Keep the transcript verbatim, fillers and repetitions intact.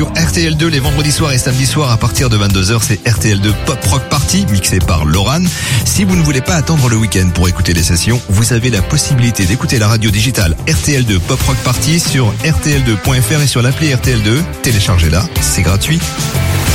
sur R T L deux les vendredis soirs et samedis soirs à partir de vingt-deux heures. C'est R T L deux Pop Rock Party mixé par Loran. Si vous ne voulez pas attendre le week-end pour écouter les sessions, vous avez la possibilité d'écouter la radio digitale R T L deux Pop Rock Party sur R T L deux point F R et sur l'appli R T L deux. Téléchargez-la, c'est gratuit.